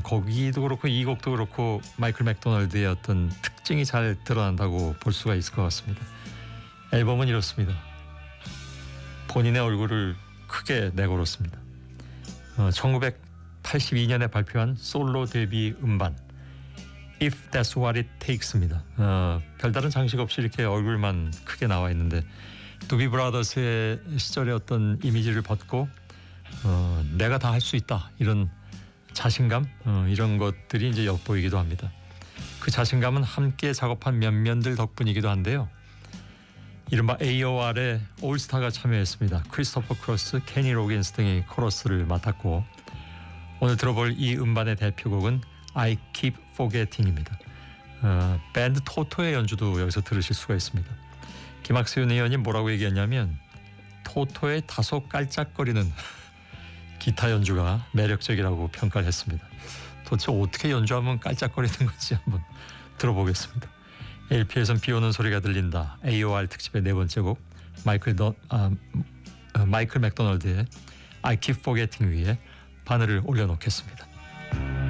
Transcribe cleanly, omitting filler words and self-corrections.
거기도 그렇고 이 곡도 그렇고 마이클 맥도널드의 어떤 특징이 잘 드러난다고 볼 수가 있을 것 같습니다. 앨범은 이렇습니다. 본인의 얼굴을 크게 내걸었습니다. 1982년에 발표한 솔로 데뷔 음반 If That's What It Takes입니다. 별다른 장식 없이 이렇게 얼굴만 크게 나와 있는데 두비 브라더스의 시절의 어떤 이미지를 벗고 내가 다 할 수 있다 이런 자신감 이런 것들이 이제 엿보이기도 합니다. 그 자신감은 함께 작업한 면면들 덕분이기도 한데요. 이른바 AOR의 올스타가 참여했습니다. 크리스토퍼 크로스, 케니 로긴스 등이 코러스를 맡았고 오늘 들어볼 이 음반의 대표곡은 I Keep Forgetting입니다. 밴드 토토의 연주도 여기서 들으실 수가 있습니다. 김학수연 의원이 뭐라고 얘기했냐면 토토의 다소 깔짝거리는 기타 연주가 매력적이라고 평가를 했습니다. 도대체 어떻게 연주하면 깔짝거리는 건지 한번 들어보겠습니다. LP에선 비오는 소리가 들린다. AOR 특집의 네 번째 곡 마이클 맥도널드의 I Keep Forgetting 위에 바늘을 올려놓겠습니다.